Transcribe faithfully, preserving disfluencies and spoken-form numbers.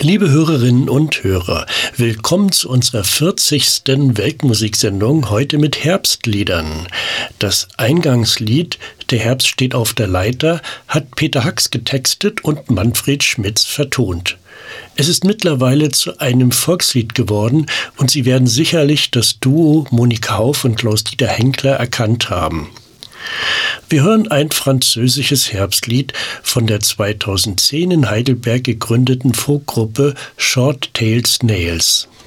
Liebe Hörerinnen und Hörer, willkommen zu unserer vierzigsten Weltmusiksendung, heute mit Herbstliedern. Das Eingangslied »Der Herbst steht auf der Leiter« hat Peter Hacks getextet und Manfred Schmitz vertont. Es ist mittlerweile zu einem Volkslied geworden und Sie werden sicherlich das Duo Monika Hauf und Klaus-Dieter Henkler erkannt haben. Wir hören ein französisches Herbstlied von der zweitausendzehn in Heidelberg gegründeten Folkgruppe Short Tail Snails.